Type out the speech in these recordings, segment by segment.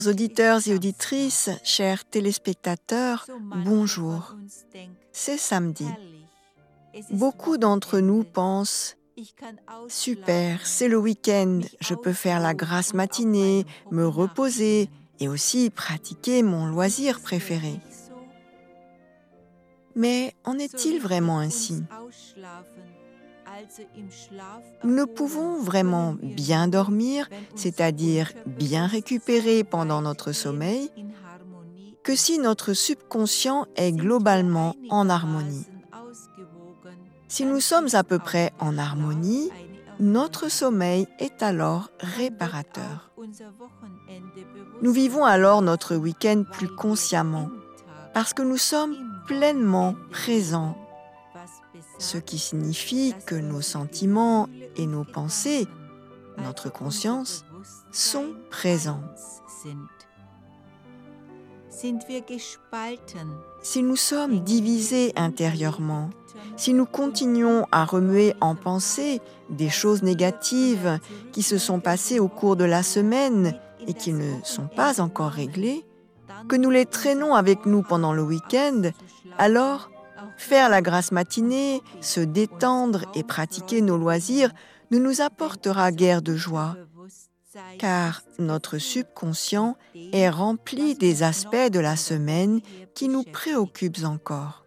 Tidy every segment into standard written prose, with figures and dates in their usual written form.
Auditeurs et auditrices, chers téléspectateurs, bonjour. C'est samedi. Beaucoup d'entre nous pensent « Super, c'est le week-end, je peux faire la grasse matinée, me reposer et aussi pratiquer mon loisir préféré. » Mais en est-il vraiment ainsi? Nous ne pouvons vraiment bien dormir, c'est-à-dire bien récupérer pendant notre sommeil, que si notre subconscient est globalement en harmonie. Si nous sommes à peu près en harmonie, notre sommeil est alors réparateur. Nous vivons alors notre week-end plus consciemment, parce que nous sommes pleinement présents, ce qui signifie que nos sentiments et nos pensées, notre conscience, sont présents. Si nous sommes divisés intérieurement, si nous continuons à remuer en pensée des choses négatives qui se sont passées au cours de la semaine et qui ne sont pas encore réglées, que nous les traînons avec nous pendant le week-end, alors faire la grasse matinée, se détendre et pratiquer nos loisirs ne nous apportera guère de joie, car notre subconscient est rempli des aspects de la semaine qui nous préoccupent encore.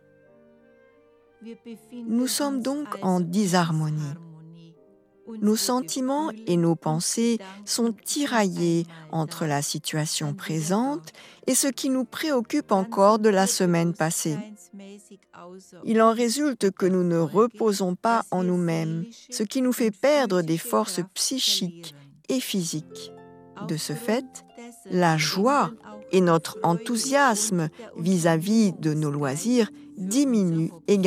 Nous sommes donc en disharmonie. Nos sentiments et nos pensées sont tiraillés entre la situation présente et ce qui nous préoccupe encore de la semaine passée. Il en résulte que nous ne reposons pas en nous-mêmes, ce qui nous fait perdre des forces psychiques et physiques. De ce fait, la joie et notre enthousiasme vis-à-vis de nos loisirs diminuent également.